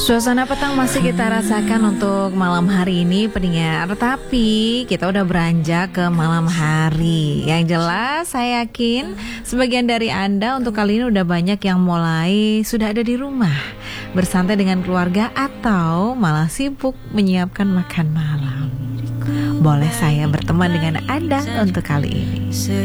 Suasana petang masih kita rasakan untuk malam hari ini pendengar. Tapi kita udah beranjak ke malam hari. Yang jelas saya yakin sebagian dari Anda untuk kali ini udah banyak yang mulai sudah ada di rumah, bersantai dengan keluarga atau malah sibuk menyiapkan makan malam. Boleh saya berteman dengan Anda untuk kali ini.